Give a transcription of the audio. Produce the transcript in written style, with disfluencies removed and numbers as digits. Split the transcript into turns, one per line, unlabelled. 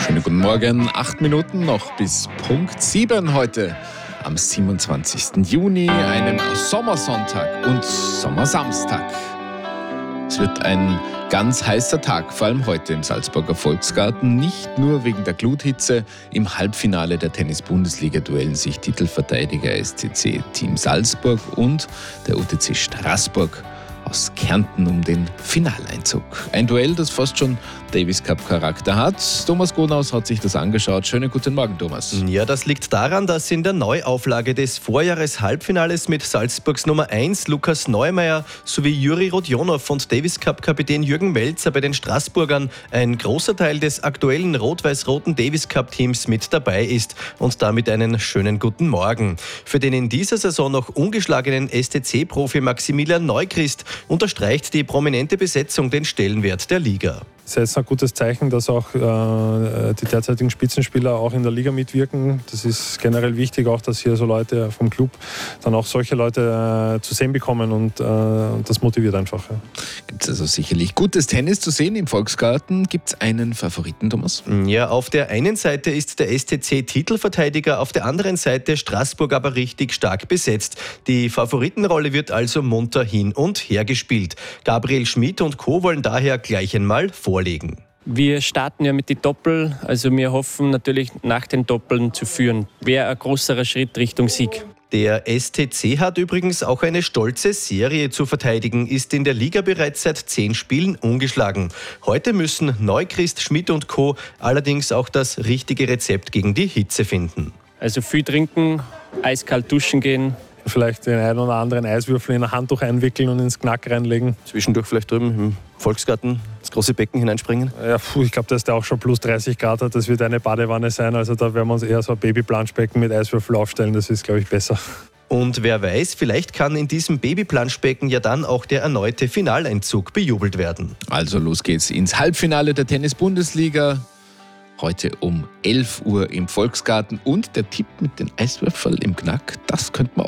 Schönen guten Morgen, 8 Minuten noch bis Punkt 7 heute am 27. Juni, einem Sommersonntag und Sommersamstag. Es wird ein ganz heißer Tag, vor allem heute im Salzburger Volksgarten. Nicht nur wegen der Gluthitze. Im Halbfinale der Tennis-Bundesliga duellen sich Titelverteidiger STC Team Salzburg und der UTC Straßburg aus Kärnten um den Finaleinzug. Ein Duell, das fast schon Davis-Cup-Charakter hat. Thomas Gonaus hat sich das angeschaut. Schönen guten Morgen, Thomas.
Ja, das liegt daran, dass in der Neuauflage des Vorjahres-Halbfinales mit Salzburgs Nummer 1 Lukas Neumeier sowie Juri Rodionow und Davis-Cup-Kapitän Jürgen Melzer bei den Straßburgern ein großer Teil des aktuellen rot-weiß-roten Davis-Cup-Teams mit dabei ist und damit einen schönen guten Morgen. Für den in dieser Saison noch ungeschlagenen STC-Profi Maximilian Neuchrist unterstreicht die prominente Besetzung den Stellenwert der Liga.
Es ist jetzt ein gutes Zeichen, dass auch die derzeitigen Spitzenspieler auch in der Liga mitwirken. Das ist generell wichtig, auch dass hier so Leute vom Club dann auch solche Leute zu sehen bekommen und das motiviert einfach. Ja.
Gibt es also sicherlich gutes Tennis zu sehen im Volksgarten. Gibt es einen Favoriten, Thomas?
Ja, auf der einen Seite ist der STC Titelverteidiger, auf der anderen Seite Straßburg aber richtig stark besetzt. Die Favoritenrolle wird also munter hin und her gespielt. Gabriel Schmid und Co. wollen daher gleich einmal vorlegen.
Wir starten ja mit den Doppel, also wir hoffen natürlich nach den Doppeln zu führen. Wäre ein größerer Schritt Richtung Sieg.
Der STC hat übrigens auch eine stolze Serie zu verteidigen, ist in der Liga bereits seit 10 Spielen ungeschlagen. Heute müssen Neuchrist, Schmid und Co. allerdings auch das richtige Rezept gegen die Hitze finden.
Also viel trinken, eiskalt duschen gehen.
Vielleicht den einen oder anderen Eiswürfel in ein Handtuch einwickeln und ins Knack reinlegen.
Zwischendurch vielleicht drüben im Volksgarten ins große Becken hineinspringen?
Ja, ich glaube, dass der auch schon plus 30 Grad hat. Das wird eine Badewanne sein. Also da werden wir uns eher so ein Babyplanschbecken mit Eiswürfel aufstellen. Das ist, glaube ich, besser.
Und wer weiß, vielleicht kann in diesem Babyplanschbecken ja dann auch der erneute Finaleinzug bejubelt werden.
Also los geht's ins Halbfinale der Tennis-Bundesliga. Heute um 11 Uhr im Volksgarten. Und der Tipp mit den Eiswürfeln im Knack, das könnte man